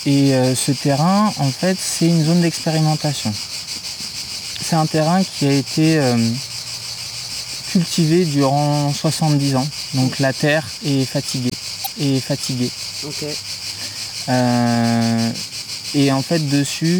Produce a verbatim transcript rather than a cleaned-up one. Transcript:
Et euh, ce terrain, en fait, c'est une zone d'expérimentation. C'est un terrain qui a été euh, cultivé durant soixante-dix ans. Donc la terre est fatiguée. Est fatiguée. Ok. Euh, et en fait, dessus,